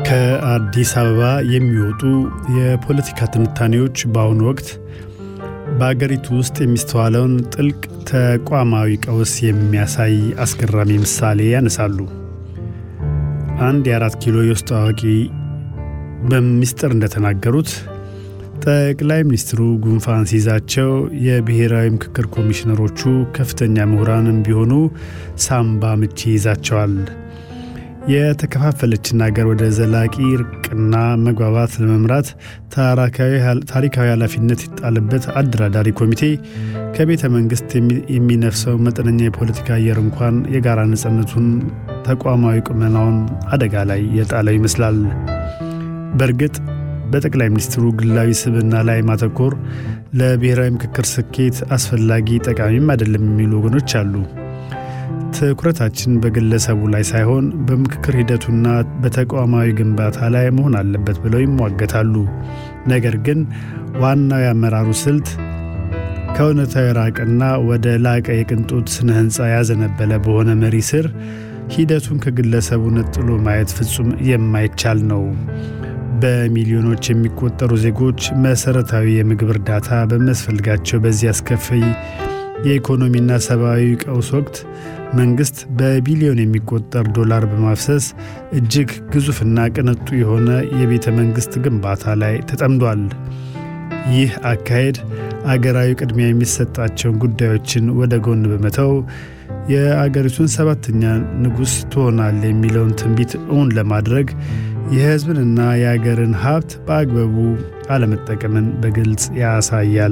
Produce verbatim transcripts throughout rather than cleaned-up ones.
ከአዲስ አበባ የሚወጡ የፖለቲካ ትንታኔዎች በአሁኑ ወቅት በአገሪቱ ውስጥ የሚስተዋለውን ጥልቅ ተቋማዊ ቀውስ የሚያሳይ አስገራሚ ምሳሌ ያነሳሉ። አንድ የአራት ኪሎ የውስጥ አዋቂ በሚስጥር እንደተናገሩት ጠቅላይ ሚኒስትሩ ጉንፋን ሲይዛቸው የብሔራዊ ምክክር ኮሚሽነሮቹ ከፍተኛ ምሁራንም ቢሆኑ ሳምባ ምች ይዛቸዋል። የተከፋፈለችን ሀገር ወደ ዘላቂ እርቅና መግባባት ለመምራት ታሪካዊ ኃላፊነት ይጣልበት አደራዳሪ ኮሚቴ ከቤተ መንግስት የሚነፍሰው መጠነኛ የፖለቲካ አየር እንኳን የጋራ ነጻነቱን ተቋማዊ ቁመናውን አደጋ ላይ የጣለው ይመስላል። በእርግጥ በጠቅላይ ሚኒስትሩ ግላዊ ስብዕና ላይ ማተኮር ለብሔራዊ ምክክር ስኬት አስፈላጊ ጠቃሚም አይደለም የሚሉ ወገኖች አሉ። ትኩረታችን በግለሰቡ ላይ ሳይሆን በምክክር ሂደቱና በተቋማዊ ግንባታ ላይ መሆን አለበት ብለው ይሟገታሉ። ነገር ግን ዋናው የአመራሩ ስልት ከእውነታው የራቀና ወደ ላቀ የቅንጦት ስነ ህንፃ ያዘነበለ በሆነ መሪ ስር ሂደቱን ከግለሰቡ ነጥሎ ማየት ፍጹም የማይቻል ነው። በሚሊዮኖች የሚቆጠሩ ዜጎች መሰረታዊ የምግብ እርዳታ በሚያስፈልጋቸው በዚህ አስከፊ የኢኮኖሚና ሰብአዊ ቀውስ ወቅት መንግስት በቢሊዮን የሚቆጠር ዶላር በማፍሰስ እጅግ ግዙፍና ቅንጡ የሆነ የቤተ መንግስት ግንባታ ላይ ተጠምዷል። ይህ አካሄድ አገራዊ ቅድሚያ የሚሰጣቸውን ጉዳዮችን ወደ ጎን በመተው የአገሪቱን ሰባተኛ ንጉስ ትሆናል የሚለውን ትንቢት እውን ለማድረግ የህዝብንና የአገርን ሀብት በአግባቡ አለመጠቀምን በግልጽ ያሳያል።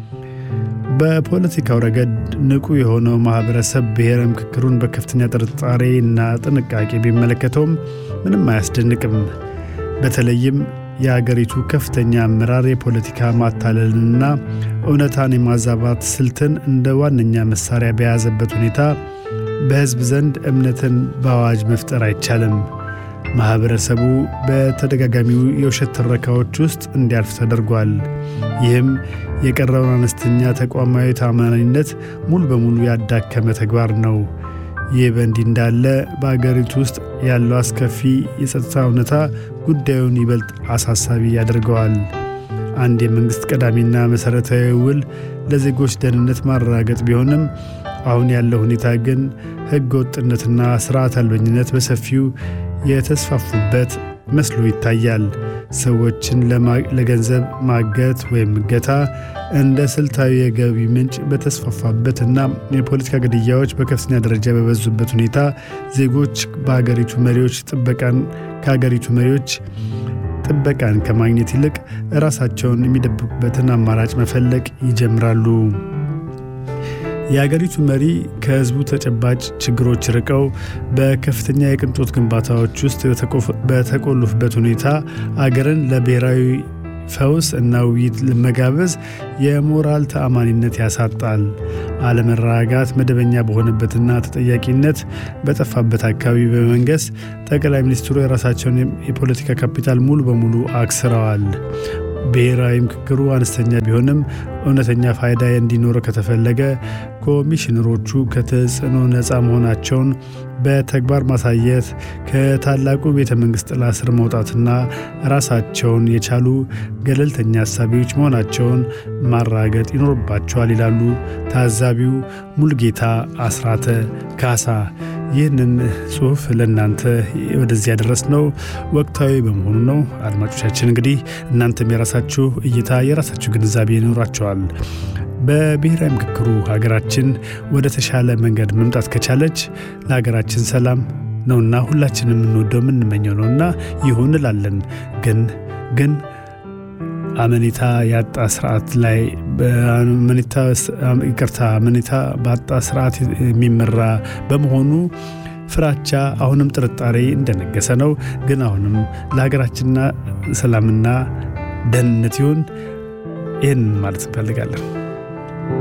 በፖለቲካው ረገድ ንቁ የሆነው ማህበረሰብ ብሔራዊ ምክክሩን በከፍተኛ ጥርጣሬና ጥንቃቄ ቢመለከተውም ምንም አያስደንቅም። በተለይም የአገሪቱ ከፍተኛ አመራር የፖለቲካ ማታለልና እውነታን የማዛባት ስልትን እንደ ዋነኛ መሳሪያ በያዘበት ሁኔታ በህዝብ ዘንድ እምነትን በአዋጅ መፍጠር አይቻልም። ማህበረሰቡ በተደጋጋሚው የውሸት ትረካዎች ውስጥ እንዲያልፍ ተደርጓል። ይህም የቀረውን አነስተኛ ተቋማዊ ታማኝነት ሙሉ በሙሉ ያዳከመ ተግባር ነው። ይህ በእንዲህ እንዳለ በአገሪቱ ውስጥ ያለው አስከፊ የጸጥታ ሁኔታ ጉዳዩን ይበልጥ አሳሳቢ ያደርገዋል። አንድ የመንግስት ቀዳሚና መሰረታዊ ውል ለዜጎች ደህንነት ማረጋገጥ ቢሆንም አሁን ያለው ሁኔታ ግን ህገ ወጥነትና ስርዓት አልበኝነት በሰፊው የተስፋፉበት መስሎ ይታያል። ሰዎችን ለገንዘብ ማገት ወይም እገታ እንደ ስልታዊ የገቢ ምንጭ በተስፋፋበትና የፖለቲካ ግድያዎች በከፍተኛ ደረጃ በበዙበት ሁኔታ ዜጎች በአገሪቱ መሪዎች ጥበቃን ከአገሪቱ መሪዎች ጥበቃን ከማግኘት ይልቅ ራሳቸውን የሚደብቁበትን አማራጭ መፈለግ ይጀምራሉ። የአገሪቱ መሪ ከህዝቡ ተጨባጭ ችግሮች ርቀው በከፍተኛ የቅንጦት ግንባታዎች ውስጥ በተቆለፉበት ሁኔታ አገርን ለብሔራዊ ፈውስ እና ውይይት ለመጋበዝ የሞራል ተአማኒነት ያሳጣል። አለመረጋጋት መደበኛ በሆነበትና ተጠያቂነት በጠፋበት አካባቢ በመንገስ ጠቅላይ ሚኒስትሩ የራሳቸውን የፖለቲካ ካፒታል ሙሉ በሙሉ አክስረዋል። ብሔራዊ ምክክሩ አነስተኛ ቢሆንም እውነተኛ ፋይዳ እንዲኖረው ከተፈለገ ኮሚሽነሮቹ ከተጽዕኖ ነፃ መሆናቸውን በተግባር ማሳየት፣ ከታላቁ ቤተ መንግስት ጥላ ስር መውጣትና ራሳቸውን የቻሉ ገለልተኛ አሳቢዎች መሆናቸውን ማራገጥ ይኖርባቸዋል ይላሉ ታዛቢው ሙልጌታ አስራተ ካሳ። ይህንን ጽሑፍ ለእናንተ ወደዚህ ያደረስነው ወቅታዊ በመሆኑ ነው። አድማጮቻችን እንግዲህ እናንተም የራሳችሁ እይታ የራሳችሁ ግንዛቤ ይኖራቸዋል። በብሔራዊ ምክክሩ ሀገራችን ወደ ተሻለ መንገድ መምጣት ከቻለች ለሀገራችን ሰላም ነውና ሁላችንም የምንወደው የምንመኘው ነውና ይሁን እንላለን። ግን ግን አመኔታ ያጣ ስርዓት ላይ በአመኔታ ይቅርታ አመኔታ ባጣ ስርዓት የሚመራ በመሆኑ ፍራቻ አሁንም ጥርጣሬ እንደነገሰ ነው። ግን አሁንም ለሀገራችንና ሰላምና ደህንነት ይሁን ይህን ማለት እንፈልጋለን።